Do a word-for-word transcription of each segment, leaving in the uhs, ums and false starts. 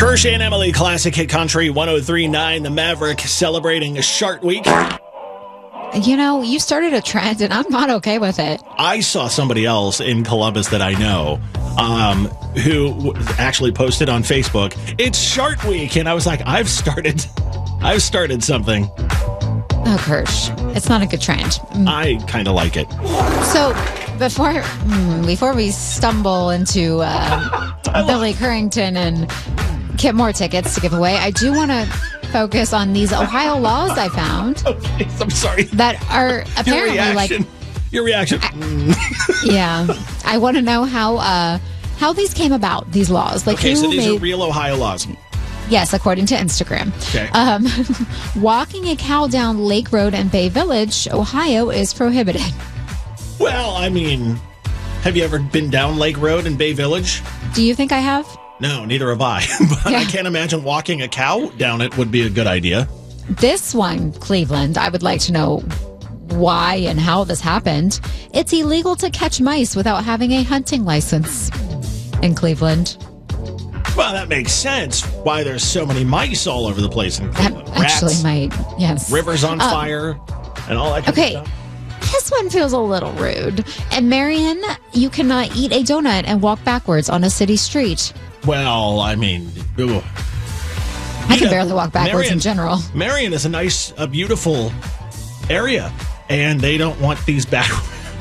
Kirsch and Emily, Classic Hit Country one oh three point nine, The Maverick, celebrating Shark Week. You know, you started a trend, and I'm not okay with it. I saw somebody else in Columbus that I know um, who w- actually posted on Facebook, it's Shark Week, and I was like, I've started, I've started something. Oh, Kirsch, it's not a good trend. Mm. I kind of like it. So before mm, before we stumble into uh, Billy Currington and Kip Moore tickets to give away, I do want to focus on these Ohio laws I found. Okay, I'm sorry. That are apparently Your like reaction. Your reaction. I, yeah, I want to know how uh, how these came about. These laws, like Okay, who so these made, are real Ohio laws. Yes, according to Instagram. Okay. Um, walking a cow down Lake Road in Bay Village, Ohio, is prohibited. Well, I mean, have you ever been down Lake Road in Bay Village? Do you think I have? No, neither have I. But Yeah. I can't imagine walking a cow down it would be a good idea. This one, Cleveland, I would like to know why and how this happened. It's illegal to catch mice without having a hunting license in Cleveland. Well, that makes sense. Why there's so many mice all over the place in That Cleveland. actually Rats, might, yes. rivers on Um, fire, and all that kind Okay. of stuff. This one feels a little rude. In Marion, you cannot eat a donut and walk backwards on a city street. Well, I mean, ooh. I can Yeah, barely walk backwards Marion- in general. Marion is a nice, a beautiful area, and they don't want these back.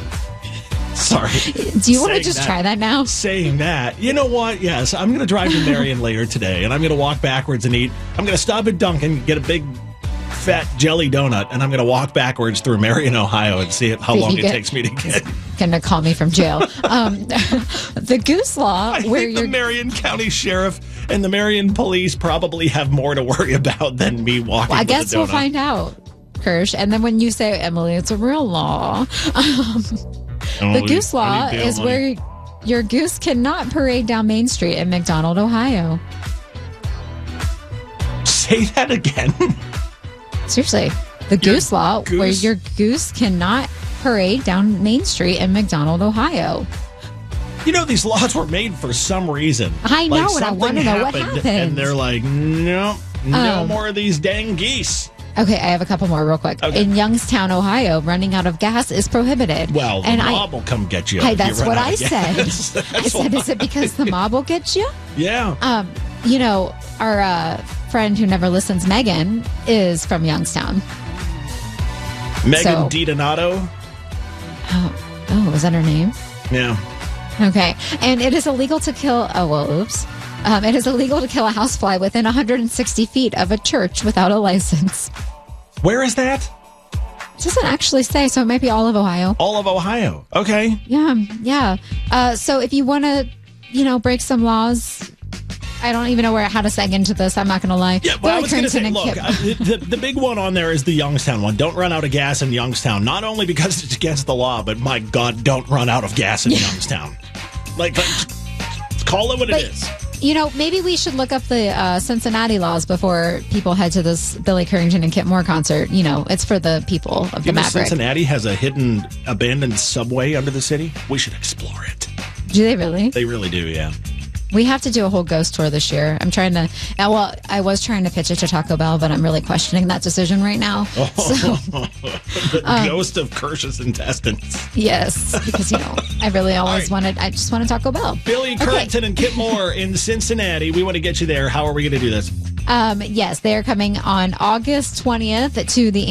Sorry. Do you want to Saying just that- try that now? Saying that, you know what? Yes, I'm going to drive to Marion later today, and I'm going to walk backwards and eat. I'm going to stop at Dunkin', get a big, fat jelly donut, and I'm going to walk backwards through Marion, Ohio, and see how See if long you it get- takes me to get. Gonna call me from jail. Um, the goose law, I where think the you're Marion County Sheriff and the Marion Police probably have more to worry about than me walking. Well, I with guess a donut. we'll find out, Kirsch. And then when you say, Emily, it's a real law. Um, Oh, the goose I law need bail is money. where your goose cannot parade down Main Street in McDonald, Ohio. Say that again. Seriously, the goose law, goose- where your goose cannot parade down Main Street in McDonald, Ohio. You know, these laws were made for some reason. I know, Like, and I something wanna know what happened, happened. And they're like, no, no Um, more of these dang geese. Okay, I have a couple more real quick. Okay. In Youngstown, Ohio, running out of gas is prohibited. Well, the and I, mob will come get you. Hey, if you that's run what out I of said. gas. I That's said, why. is it because the mob will get you? Yeah. Um, you know, our uh, friend who never listens, Megan, is from Youngstown. Megan so- DiDonato. Oh, oh, is that her name? Yeah. Okay. And it is illegal to kill, oh, well, oops. Um, it is illegal to kill a housefly within one hundred sixty feet of a church without a license. Where is that? It doesn't actually say, so it might be all of Ohio. All of Ohio. Okay. Yeah, yeah. Uh, so if you want to, you know, break some laws, I don't even know where how to seg into this. I'm not going to lie. Yeah, well, I Billy was going to Currington say, and look, Kip- I, the, the big one on there is the Youngstown one. Don't run out of gas in Youngstown. Not only because it's against the law, but my God, don't run out of gas in Youngstown. Like, like, call it what But- it is. You know, maybe we should look up the uh, Cincinnati laws before people head to this Billy Currington and Kip Moore concert. You know, it's for the people of You the know Maverick. Cincinnati has a hidden abandoned subway under the city? We should explore it. Do they really? They really do, yeah. We have to do a whole ghost tour this year. I'm trying to. Uh, well, I was trying to pitch it to Taco Bell, but I'm really questioning that decision right now. So, the Um, ghost of Kirsch's intestines. yes, because you know, I really always right. wanted. I just wanted Taco Bell. Billy Okay. Currington and Kip Moore in Cincinnati. We want to get you there. How are we going to do this? Um, yes, they are coming on August twentieth to the